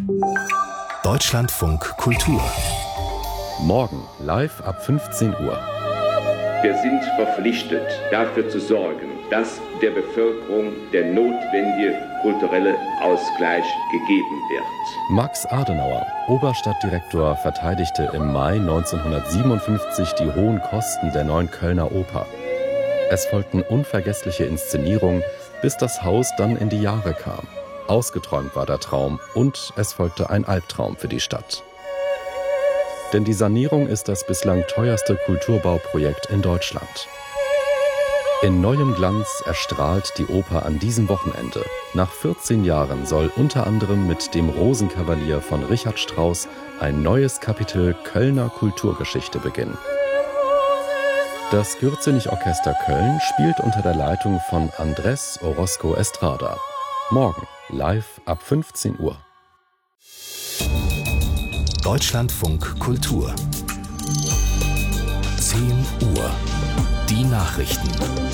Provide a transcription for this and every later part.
Deutschlandfunk Kultur. Morgen live ab 15 Uhr. Wir sind verpflichtet, dafür zu sorgen, dass der Bevölkerung der notwendige kulturelle Ausgleich gegeben wird. Max Adenauer, Oberstadtdirektor, verteidigte im Mai 1957 die hohen Kosten der neuen Kölner Oper. Es folgten unvergessliche Inszenierungen, bis das Haus dann in die Jahre kam. Ausgeträumt war der Traum und es folgte ein Albtraum für die Stadt. Denn die Sanierung ist das bislang teuerste Kulturbauprojekt in Deutschland. In neuem Glanz erstrahlt die Oper an diesem Wochenende. Nach 14 Jahren soll unter anderem mit dem Rosenkavalier von Richard Strauss ein neues Kapitel Kölner Kulturgeschichte beginnen. Das Gürzenich-Orchester Köln spielt unter der Leitung von Andrés Orozco Estrada. Morgen live ab 15 Uhr. Deutschlandfunk Kultur. 10 Uhr. Die Nachrichten.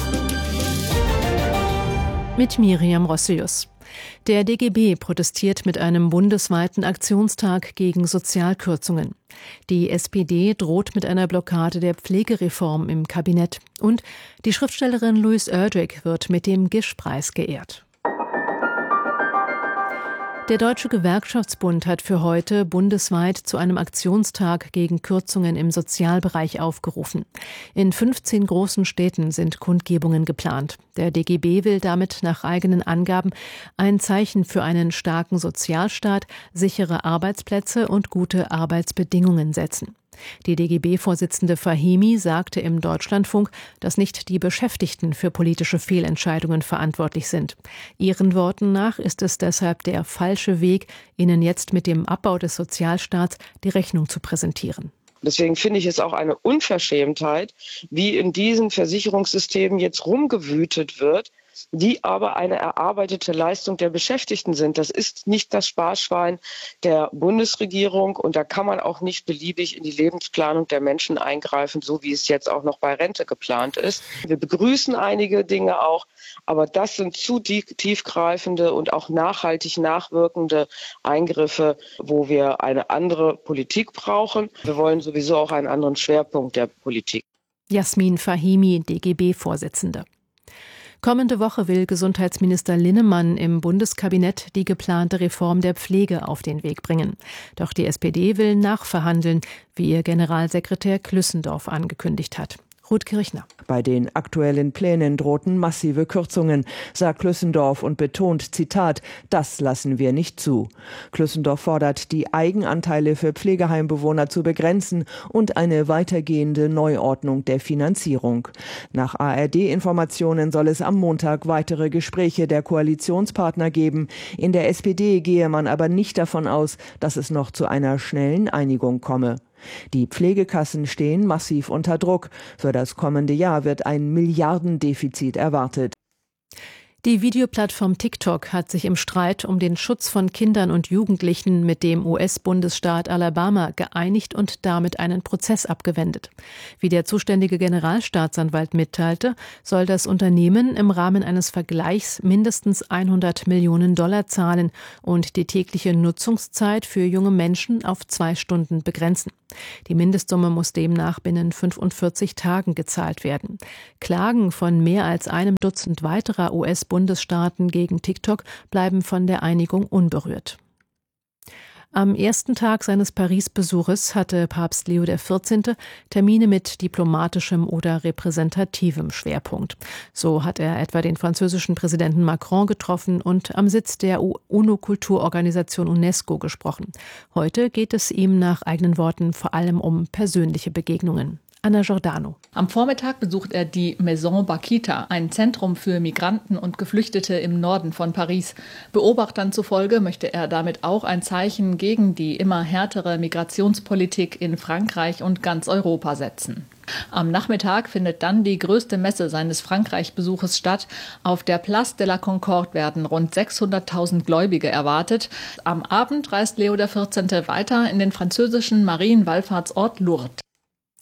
Mit Miriam Rossius. Der DGB protestiert mit einem bundesweiten Aktionstag gegen Sozialkürzungen. Die SPD droht mit einer Blockade der Pflegereform im Kabinett. Und die Schriftstellerin Louise Erdrich wird mit dem Gisch-Preis geehrt. Der Deutsche Gewerkschaftsbund hat für heute bundesweit zu einem Aktionstag gegen Kürzungen im Sozialbereich aufgerufen. In 15 großen Städten sind Kundgebungen geplant. Der DGB will damit nach eigenen Angaben ein Zeichen für einen starken Sozialstaat, sichere Arbeitsplätze und gute Arbeitsbedingungen setzen. Die DGB-Vorsitzende Fahimi sagte im Deutschlandfunk, dass nicht die Beschäftigten für politische Fehlentscheidungen verantwortlich sind. Ihren Worten nach ist es deshalb der falsche Weg, ihnen jetzt mit dem Abbau des Sozialstaats die Rechnung zu präsentieren. Deswegen finde ich es auch eine Unverschämtheit, wie in diesen Versicherungssystemen jetzt rumgewütet wird, die aber eine erarbeitete Leistung der Beschäftigten sind. Das ist nicht das Sparschwein der Bundesregierung und da kann man auch nicht beliebig in die Lebensplanung der Menschen eingreifen, so wie es jetzt auch noch bei Rente geplant ist. Wir begrüßen einige Dinge auch, aber das sind zu tiefgreifende und auch nachhaltig nachwirkende Eingriffe, wo wir eine andere Politik brauchen. Wir wollen sowieso auch einen anderen Schwerpunkt der Politik. Jasmin Fahimi, DGB-Vorsitzende. Kommende Woche will Gesundheitsminister Linnemann im Bundeskabinett die geplante Reform der Pflege auf den Weg bringen. Doch die SPD will nachverhandeln, wie ihr Generalsekretär Klüssendorf angekündigt hat. Ruth Kirchner. Bei den aktuellen Plänen drohten massive Kürzungen, sagt Klüssendorf und betont, Zitat, das lassen wir nicht zu. Klüssendorf fordert, die Eigenanteile für Pflegeheimbewohner zu begrenzen und eine weitergehende Neuordnung der Finanzierung. Nach ARD-Informationen soll es am Montag weitere Gespräche der Koalitionspartner geben. In der SPD gehe man aber nicht davon aus, dass es noch zu einer schnellen Einigung komme. Die Pflegekassen stehen massiv unter Druck. Für das kommende Jahr wird ein Milliardendefizit erwartet. Die Videoplattform TikTok hat sich im Streit um den Schutz von Kindern und Jugendlichen mit dem US-Bundesstaat Alabama geeinigt und damit einen Prozess abgewendet. Wie der zuständige Generalstaatsanwalt mitteilte, soll das Unternehmen im Rahmen eines Vergleichs mindestens $100 Millionen zahlen und die tägliche Nutzungszeit für junge Menschen auf 2 Stunden begrenzen. Die Mindestsumme muss demnach binnen 45 Tagen gezahlt werden. Klagen von mehr als einem Dutzend weiterer US-Bundesstaaten gegen TikTok bleiben von der Einigung unberührt. Am ersten Tag seines Paris-Besuches hatte Papst Leo XIV. Termine mit diplomatischem oder repräsentativem Schwerpunkt. So hat er etwa den französischen Präsidenten Macron getroffen und am Sitz der UNO-Kulturorganisation UNESCO gesprochen. Heute geht es ihm nach eigenen Worten vor allem um persönliche Begegnungen. Anna Giordano. Am Vormittag besucht er die Maison Bakita, ein Zentrum für Migranten und Geflüchtete im Norden von Paris. Beobachtern zufolge möchte er damit auch ein Zeichen gegen die immer härtere Migrationspolitik in Frankreich und ganz Europa setzen. Am Nachmittag findet dann die größte Messe seines Frankreich-Besuches statt. Auf der Place de la Concorde werden rund 600.000 Gläubige erwartet. Am Abend reist Leo XIV. Weiter in den französischen Marienwallfahrtsort Lourdes.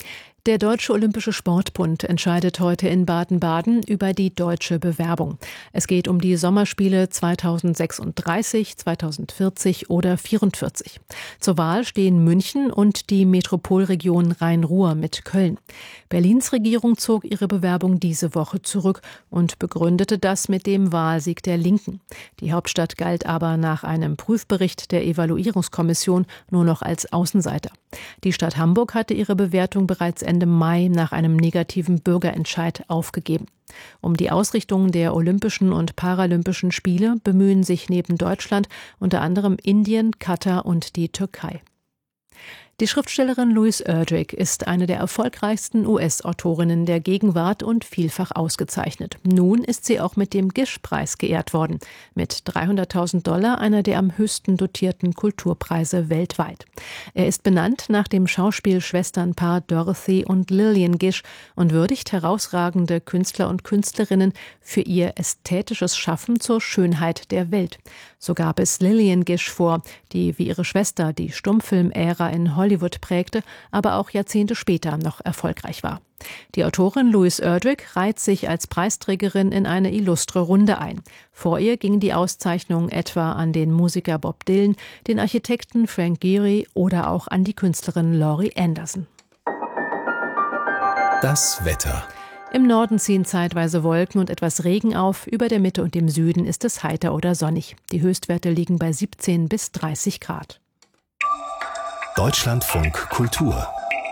Der Deutsche Olympische Sportbund entscheidet heute in Baden-Baden über die deutsche Bewerbung. Es geht um die Sommerspiele 2036, 2040 oder 2044. Zur Wahl stehen München und die Metropolregion Rhein-Ruhr mit Köln. Berlins Regierung zog ihre Bewerbung diese Woche zurück und begründete das mit dem Wahlsieg der Linken. Die Hauptstadt galt aber nach einem Prüfbericht der Evaluierungskommission nur noch als Außenseiter. Die Stadt Hamburg hatte ihre Bewertung bereits Ende Mai nach einem negativen Bürgerentscheid aufgegeben. Um die Ausrichtung der Olympischen und Paralympischen Spiele bemühen sich neben Deutschland unter anderem Indien, Katar und die Türkei. Die Schriftstellerin Louise Erdrich ist eine der erfolgreichsten US-Autorinnen der Gegenwart und vielfach ausgezeichnet. Nun ist sie auch mit dem Gish-Preis geehrt worden, mit $300.000, einer der am höchsten dotierten Kulturpreise weltweit. Er ist benannt nach dem Schauspielschwesternpaar Dorothy und Lillian Gish und würdigt herausragende Künstler und Künstlerinnen für ihr ästhetisches Schaffen zur Schönheit der Welt. So gab es Lillian Gish vor, die wie ihre Schwester die Stummfilmära in Hollywood prägte, aber auch Jahrzehnte später noch erfolgreich war. Die Autorin Louise Erdrich reiht sich als Preisträgerin in eine illustre Runde ein. Vor ihr ging die Auszeichnung etwa an den Musiker Bob Dylan, den Architekten Frank Gehry oder auch an die Künstlerin Laurie Anderson. Das Wetter. Im Norden ziehen zeitweise Wolken und etwas Regen auf. Über der Mitte und im Süden ist es heiter oder sonnig. Die Höchstwerte liegen bei 17 bis 30 Grad. Deutschlandfunk Kultur.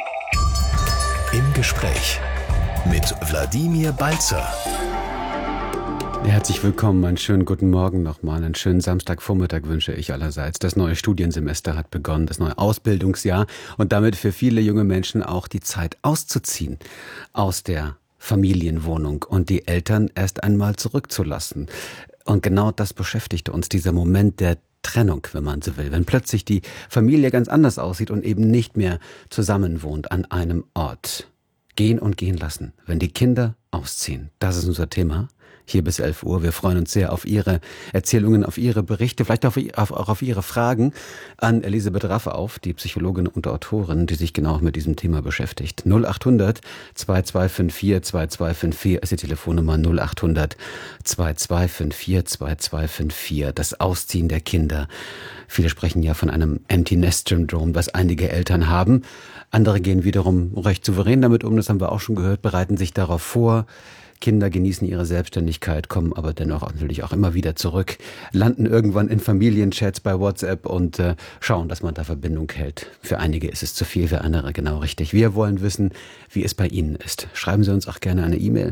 Im Gespräch mit Wladimir Balzer. Herzlich willkommen, einen schönen guten Morgen nochmal, einen schönen Samstagvormittag wünsche ich allerseits. Das neue Studiensemester hat begonnen, das neue Ausbildungsjahr und damit für viele junge Menschen auch die Zeit auszuziehen aus der Familienwohnung und die Eltern erst einmal zurückzulassen. Und genau das beschäftigte uns, dieser Moment der Trennung, wenn man so will. Wenn plötzlich die Familie ganz anders aussieht und eben nicht mehr zusammen wohnt an einem Ort. Gehen und gehen lassen, wenn die Kinder ausziehen. Das ist unser Thema. Hier bis 11 Uhr. Wir freuen uns sehr auf Ihre Erzählungen, auf Ihre Berichte, vielleicht auch auf Ihre Fragen an Elisabeth Raffauf, die Psychologin und Autorin, die sich genau mit diesem Thema beschäftigt. 0800 2254 2254 ist die Telefonnummer 0800 2254 2254. Das Ausziehen der Kinder. Viele sprechen ja von einem Empty-Nest-Syndrom, das einige Eltern haben. Andere gehen wiederum recht souverän damit um, das haben wir auch schon gehört, bereiten sich darauf vor. Kinder genießen ihre Selbstständigkeit, kommen aber dennoch natürlich auch immer wieder zurück, landen irgendwann in Familienchats bei WhatsApp und schauen, dass man da Verbindung hält. Für einige ist es zu viel, für andere genau richtig. Wir wollen wissen, wie es bei Ihnen ist. Schreiben Sie uns auch gerne eine E-Mail,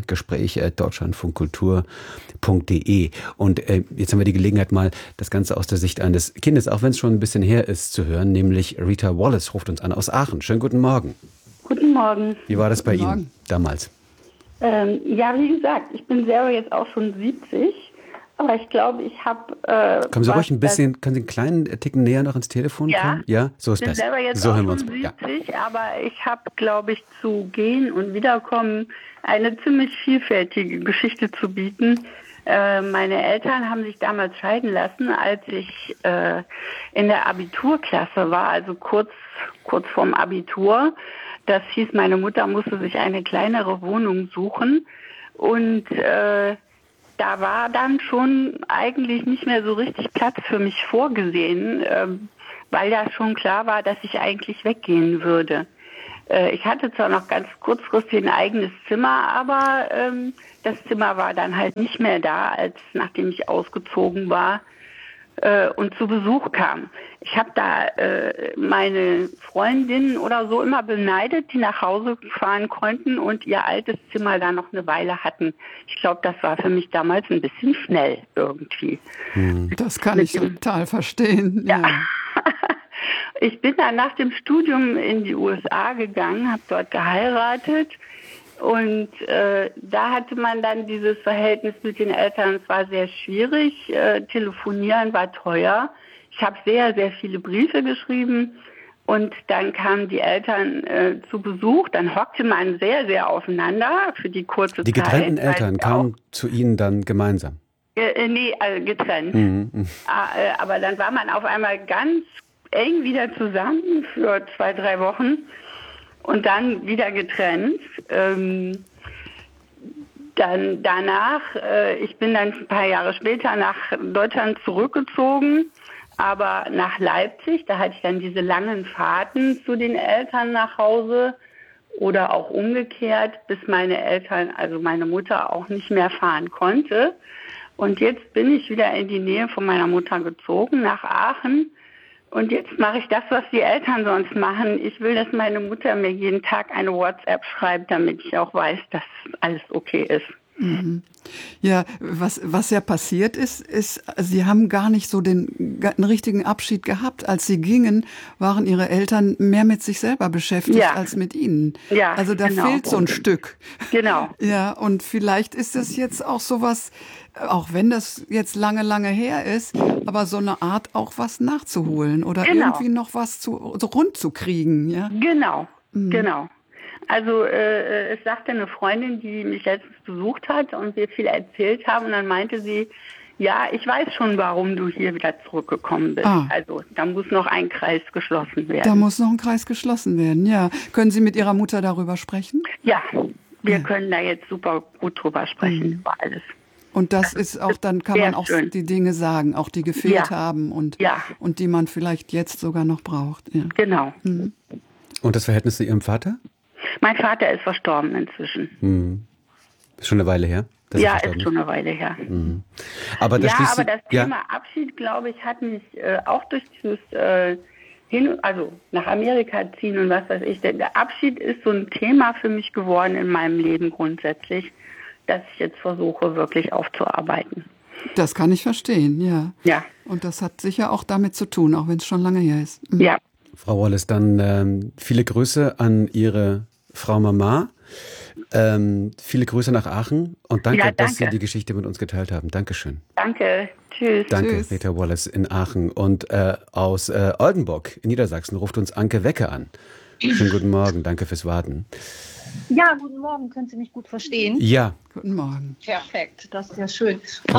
gespräch@deutschlandfunkkultur.de. Und jetzt haben wir die Gelegenheit, mal das Ganze aus der Sicht eines Kindes, auch wenn es schon ein bisschen her ist, zu hören, nämlich Rita Wallace ruft uns an aus Aachen. Schönen guten Morgen. Guten Morgen. Wie war das bei Ihnen damals? Ja, wie gesagt, ich bin selber jetzt auch schon 70, aber ich glaube, ich habe... Kommen Sie ruhig ein bisschen, können Sie einen kleinen Ticken näher noch ins Telefon kommen? Ja, so ist besser. Ich bin selber jetzt so auch hören wir schon uns. 70, ja. Aber ich habe, glaube ich, zu Gehen und Wiederkommen eine ziemlich vielfältige Geschichte zu bieten. Meine Eltern haben sich damals scheiden lassen, als ich in der Abiturklasse war, also kurz vorm Abitur. Das hieß, meine Mutter musste sich eine kleinere Wohnung suchen und da war dann schon eigentlich nicht mehr so richtig Platz für mich vorgesehen, weil ja schon klar war, dass ich eigentlich weggehen würde. Ich hatte zwar noch ganz kurzfristig ein eigenes Zimmer, aber das Zimmer war dann halt nicht mehr da, nachdem ich ausgezogen war und zu Besuch kam. Ich habe da meine Freundinnen oder so immer beneidet, die nach Hause fahren konnten und ihr altes Zimmer da noch eine Weile hatten. Ich glaube, das war für mich damals ein bisschen schnell irgendwie. Das kann ich total verstehen. Ja. Ich bin dann nach dem Studium in die USA gegangen, habe dort geheiratet. Und da hatte man dann dieses Verhältnis mit den Eltern, es war sehr schwierig, telefonieren war teuer. Ich habe sehr, sehr viele Briefe geschrieben und dann kamen die Eltern zu Besuch, dann hockte man sehr, sehr aufeinander für die kurze Zeit. Die getrennten Eltern kamen zu Ihnen dann gemeinsam? Getrennt. Aber dann war man auf einmal ganz eng wieder zusammen für 2-3 Wochen. und dann wieder getrennt. Dann danach, ich bin dann ein paar Jahre später nach Deutschland zurückgezogen, aber nach Leipzig. Da hatte ich dann diese langen Fahrten zu den Eltern nach Hause oder auch umgekehrt, bis meine Eltern, also meine Mutter auch nicht mehr fahren konnte. Und jetzt bin ich wieder in die Nähe von meiner Mutter gezogen, nach Aachen. Und jetzt mache ich das, was die Eltern sonst machen. Ich will, dass meine Mutter mir jeden Tag eine WhatsApp schreibt, damit ich auch weiß, dass alles okay ist. Mhm. Ja, was ja passiert ist, Sie haben gar nicht so einen richtigen Abschied gehabt. Als Sie gingen, waren Ihre Eltern mehr mit sich selber beschäftigt als mit Ihnen. Ja, also da fehlt so ein Stück. Genau. Ja, und vielleicht ist das jetzt auch sowas, auch wenn das jetzt lange, lange her ist, aber so eine Art auch was nachzuholen oder irgendwie noch was so rund zu kriegen. Ja? Genau, genau. Also es sagte eine Freundin, die mich letztens besucht hat und wir viel erzählt haben und dann meinte sie, ja, ich weiß schon, warum du hier wieder zurückgekommen bist. Also da muss noch ein Kreis geschlossen werden. Da muss noch ein Kreis geschlossen werden, ja. Können Sie mit Ihrer Mutter darüber sprechen? Ja, wir können da jetzt super gut drüber sprechen, über alles. Und das ist auch, dann kann man auch schön die Dinge sagen, auch die gefehlt haben und die man vielleicht jetzt sogar noch braucht. Ja. Genau. Und das Verhältnis zu Ihrem Vater? Mein Vater ist verstorben inzwischen. Ist schon eine Weile her? Ja, ist schon eine Weile her. Aber das Thema Abschied, glaube ich, hat mich auch durch dieses also nach Amerika ziehen und was weiß ich. Der Abschied ist so ein Thema für mich geworden in meinem Leben grundsätzlich, dass ich jetzt versuche, wirklich aufzuarbeiten. Das kann ich verstehen, ja. Ja. Und das hat sicher auch damit zu tun, auch wenn es schon lange her ist. Ja. Frau Wallace, dann viele Grüße an Ihre Frau Mama. Viele Grüße nach Aachen und danke, dass Sie die Geschichte mit uns geteilt haben. Dankeschön. Danke. Tschüss. Danke, Tschüss. Rita Wallace in Aachen. Und aus Oldenburg in Niedersachsen ruft uns Anke Wecke an. Schönen guten Morgen, danke fürs Warten. Ja, guten Morgen. Können Sie mich gut verstehen? Ja. Guten Morgen. Perfekt, das ist ja schön.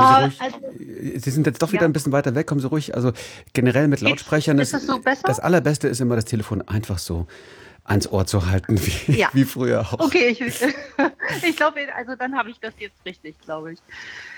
Sie sind jetzt doch wieder ein bisschen weiter weg, kommen Sie ruhig. Also generell mit Lautsprechern. Ist das so besser? Das Allerbeste ist immer, das Telefon einfach so ans Ohr zu halten, wie früher auch. Okay, ich glaube, also dann habe ich das jetzt richtig, glaube ich.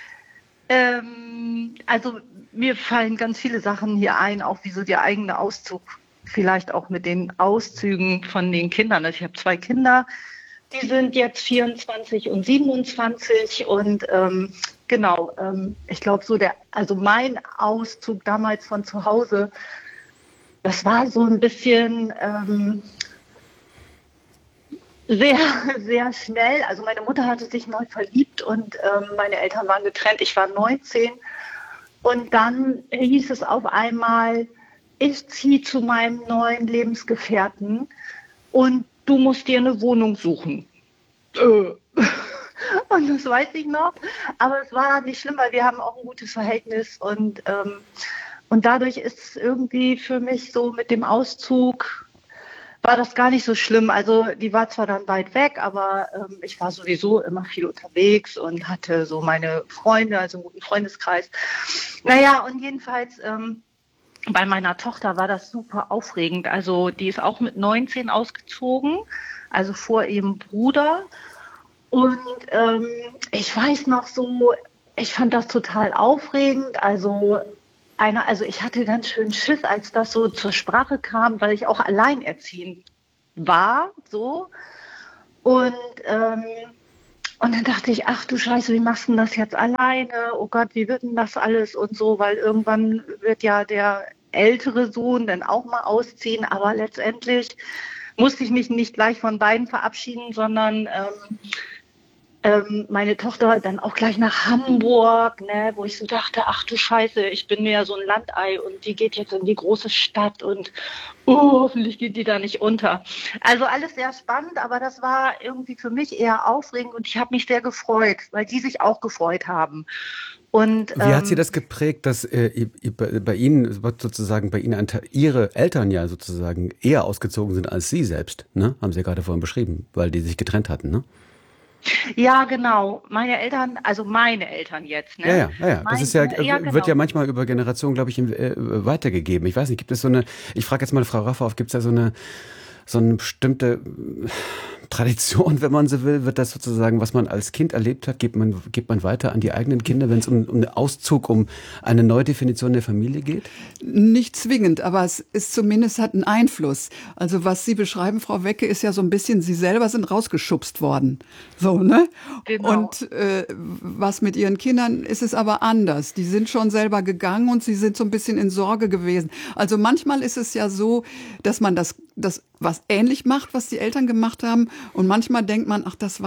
Also mir fallen ganz viele Sachen hier ein, auch wie so der eigene Auszug, vielleicht auch mit den Auszügen von den Kindern. Also ich habe 2 Kinder, die sind jetzt 24 und 27 und ich glaube also mein Auszug damals von zu Hause, das war so ein bisschen sehr, sehr schnell. Also meine Mutter hatte sich neu verliebt und meine Eltern waren getrennt. Ich war 19 und dann hieß es auf einmal, ich ziehe zu meinem neuen Lebensgefährten und du musst dir eine Wohnung suchen. Und das weiß ich noch. Aber es war nicht schlimm, weil wir haben auch ein gutes Verhältnis und dadurch ist es irgendwie für mich so mit dem Auszug war das gar nicht so schlimm. Also die war zwar dann weit weg, aber ich war sowieso immer viel unterwegs und hatte so meine Freunde, also einen guten Freundeskreis. Naja, und jedenfalls bei meiner Tochter war das super aufregend. Also die ist auch mit 19 ausgezogen, also vor ihrem Bruder. Und ich weiß noch so, ich fand das total aufregend. Also ich hatte ganz schön Schiss, als das so zur Sprache kam, weil ich auch alleinerziehend war, so. Und dann dachte ich, ach du Scheiße, wie machst du das jetzt alleine? Oh Gott, wie wird denn das alles und so? Weil irgendwann wird ja der ältere Sohn dann auch mal ausziehen. Aber letztendlich musste ich mich nicht gleich von beiden verabschieden, sondern meine Tochter dann auch gleich nach Hamburg, ne, wo ich so dachte, ach du Scheiße, ich bin ja so ein Landei und die geht jetzt in die große Stadt und hoffentlich geht die da nicht unter. Also alles sehr spannend, aber das war irgendwie für mich eher aufregend und ich habe mich sehr gefreut, weil die sich auch gefreut haben. Und, wie hat Sie das geprägt, dass bei Ihnen sozusagen, Ihre Eltern ja sozusagen eher ausgezogen sind als Sie selbst, ne? Haben Sie ja gerade vorhin beschrieben, weil die sich getrennt hatten, ne? Ja, genau. Meine Eltern jetzt. Ne? Ja. Das ist genau. Wird ja manchmal über Generationen, glaube ich, weitergegeben. Ich weiß nicht, gibt es ich frage jetzt mal Frau Raffauf, gibt es da so so eine bestimmte Tradition, wenn man so will, wird das sozusagen, was man als Kind erlebt hat, gibt man weiter an die eigenen Kinder, wenn es um einen Auszug, um eine Neudefinition der Familie geht? Nicht zwingend, aber es ist zumindest hat einen Einfluss. Also was Sie beschreiben, Frau Wecke, ist ja so ein bisschen, Sie selber sind rausgeschubst worden. So, ne? Genau. Und was mit Ihren Kindern ist es aber anders. Die sind schon selber gegangen und sie sind so ein bisschen in Sorge gewesen. Also manchmal ist es ja so, dass man das was ähnlich macht, was die Eltern gemacht haben. Und manchmal denkt man, ach, das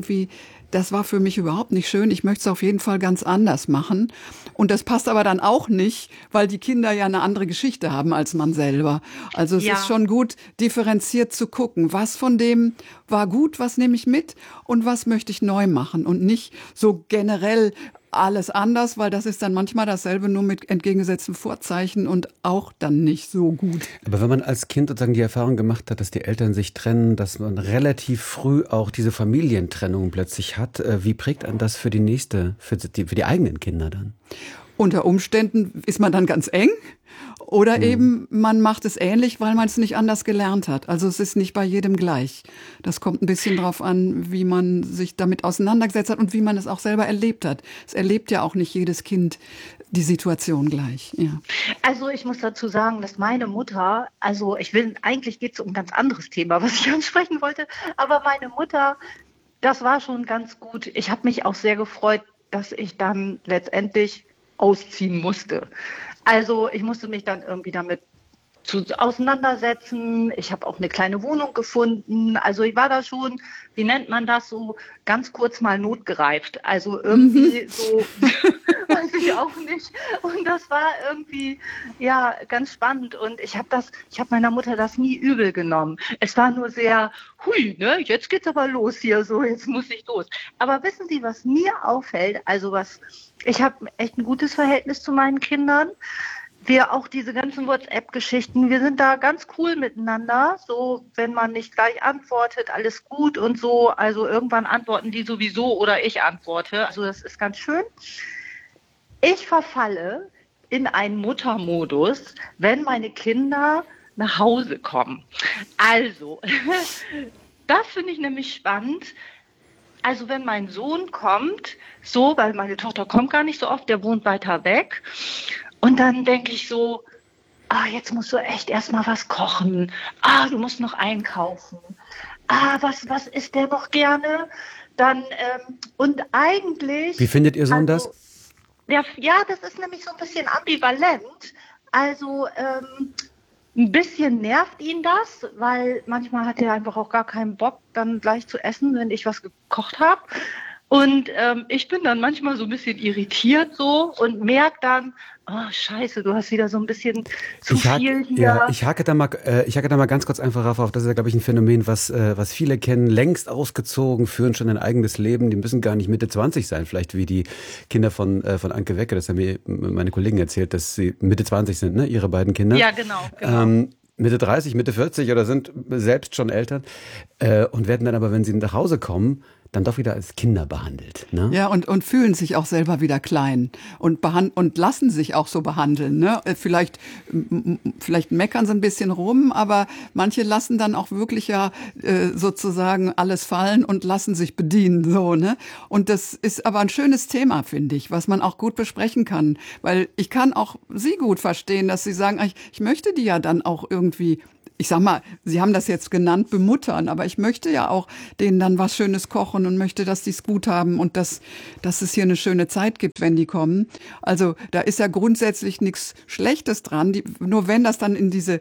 war für mich überhaupt nicht schön. Ich möchte es auf jeden Fall ganz anders machen. Und das passt aber dann auch nicht, weil die Kinder ja eine andere Geschichte haben als man selber. Also es ist schon gut, differenziert zu gucken, was von dem war gut, was nehme ich mit und was möchte ich neu machen. Und nicht so generell alles anders, weil das ist dann manchmal dasselbe, nur mit entgegengesetzten Vorzeichen und auch dann nicht so gut. Aber wenn man als Kind sozusagen die Erfahrung gemacht hat, dass die Eltern sich trennen, dass man relativ früh auch diese Familientrennung plötzlich hat, wie prägt einen das für für die eigenen Kinder dann? Unter Umständen ist man dann ganz eng oder eben man macht es ähnlich, weil man es nicht anders gelernt hat. Also es ist nicht bei jedem gleich. Das kommt ein bisschen drauf an, wie man sich damit auseinandergesetzt hat und wie man es auch selber erlebt hat. Es erlebt ja auch nicht jedes Kind die Situation gleich. Ja. Also ich muss dazu sagen, dass meine Mutter, eigentlich geht es um ein ganz anderes Thema, was ich ansprechen wollte, aber meine Mutter, das war schon ganz gut. Ich habe mich auch sehr gefreut, dass ich dann letztendlich ausziehen musste. Also ich musste mich dann irgendwie damit auseinandersetzen. Ich habe auch eine kleine Wohnung gefunden. Also ich war da schon, wie nennt man das, so ganz kurz mal notgereift. Also irgendwie so, weiß ich auch nicht. Und das war irgendwie, ja, ganz spannend. Und ich habe meiner Mutter das nie übel genommen. Es war nur sehr, hui, ne, jetzt geht's aber los hier, so, jetzt muss ich los. Aber wissen Sie, was mir auffällt? Ich habe echt ein gutes Verhältnis zu meinen Kindern. Wir auch diese ganzen WhatsApp-Geschichten, wir sind da ganz cool miteinander. So, wenn man nicht gleich antwortet, alles gut und so. Also irgendwann antworten die sowieso oder ich antworte. Also das ist ganz schön. Ich verfalle in einen Muttermodus, wenn meine Kinder nach Hause kommen. Also, das finde ich nämlich spannend. Also wenn mein Sohn kommt, so, weil meine Tochter kommt gar nicht so oft, der wohnt weiter weg. Und dann denke ich so, jetzt musst du echt erstmal was kochen. Du musst noch einkaufen. Was isst der noch gerne? Dann, und eigentlich... Wie findet Ihr Sohn das? Ja, das ist nämlich so ein bisschen ambivalent. Also, ein bisschen nervt ihn das, weil manchmal hat er einfach auch gar keinen Bock, dann gleich zu essen, wenn ich was gekocht habe. Und ich bin dann manchmal so ein bisschen irritiert so und merke dann, scheiße, du hast wieder so ein bisschen zu viel hier. Ja, ich hake da mal ganz kurz einfach auf. Das ist ja, glaube ich, ein Phänomen, was viele kennen. Längst ausgezogen, führen schon ein eigenes Leben. Die müssen gar nicht Mitte 20 sein, vielleicht wie die Kinder von Anke Wecke. Das haben mir meine Kollegen erzählt, dass sie Mitte 20 sind, ne? Ihre beiden Kinder. Ja, genau. Mitte 30, Mitte 40 oder sind selbst schon Eltern und werden dann aber, wenn sie nach Hause kommen, dann doch wieder als Kinder behandelt. Ne? Ja, und fühlen sich auch selber wieder klein und lassen sich auch so behandeln. Ne? Vielleicht meckern sie ein bisschen rum, aber manche lassen dann auch wirklich sozusagen alles fallen und lassen sich bedienen. So, ne? Und das ist aber ein schönes Thema, finde ich, was man auch gut besprechen kann. Weil ich kann auch Sie gut verstehen, dass Sie sagen, ich möchte die ja dann auch irgendwie, ich sag mal, Sie haben das jetzt genannt, bemuttern, aber ich möchte ja auch denen dann was Schönes kochen und möchte, dass die es gut haben und dass es hier eine schöne Zeit gibt, wenn die kommen. Also da ist ja grundsätzlich nichts Schlechtes dran. Nur wenn das dann in diese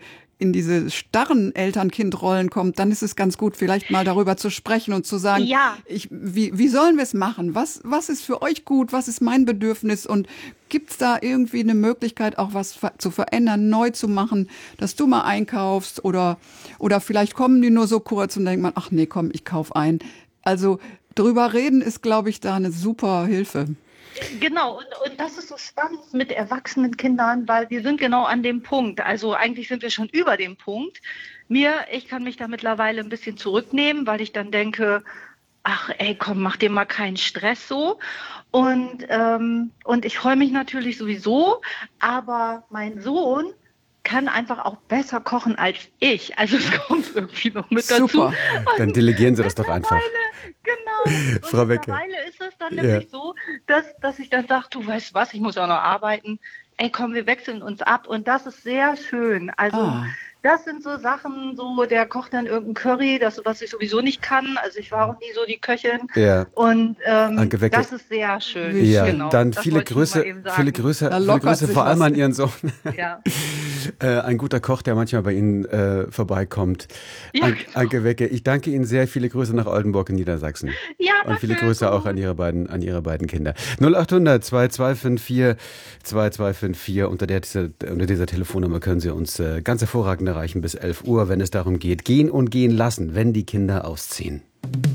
starren Eltern-Kind-Rollen kommt, dann ist es ganz gut, vielleicht mal darüber zu sprechen und zu sagen, wie sollen wir es machen? Was ist für euch gut? Was ist mein Bedürfnis? Und gibt es da irgendwie eine Möglichkeit, auch was zu verändern, neu zu machen, dass du mal einkaufst oder vielleicht kommen die nur so kurz und denkt man, ach nee, komm, ich kauf ein. Also drüber reden ist, glaube ich, da eine super Hilfe. Genau, und das ist so spannend mit erwachsenen Kindern, weil wir sind genau an dem Punkt. Also eigentlich sind wir schon über dem Punkt. Ich kann mich da mittlerweile ein bisschen zurücknehmen, weil ich dann denke, ach ey, komm, mach dir mal keinen Stress so. Und ich freue mich natürlich sowieso, aber mein Sohn, kann einfach auch besser kochen als ich. Also es kommt irgendwie noch mit dazu. Super, dann delegieren Sie das doch einfach. Genau. Und Frau Wecke. Mittlerweile ist es dann nämlich so, dass ich dann sage, du weißt was, ich muss auch noch arbeiten. Ey, komm, wir wechseln uns ab. Und das ist sehr schön. Also das sind so Sachen, so der kocht dann irgendein Curry, das, was ich sowieso nicht kann. Also ich war auch nie so die Köchin. Ja. Und das ist sehr schön. Ja, genau. dann Das viele wollte ich Grüße, mal eben sagen. viele Grüße vor allem an Ihren Sohn. Ja. Ein guter Koch, der manchmal bei Ihnen vorbeikommt. Ja, Anke Wecke, ich danke Ihnen sehr. Viele Grüße nach Oldenburg in Niedersachsen. Ja, und viele Grüße auch an Ihre beiden Kinder. 0800 2254 2254. Unter dieser Telefonnummer können Sie uns ganz hervorragend erreichen bis 11 Uhr, wenn es darum geht, gehen und gehen lassen, wenn die Kinder ausziehen.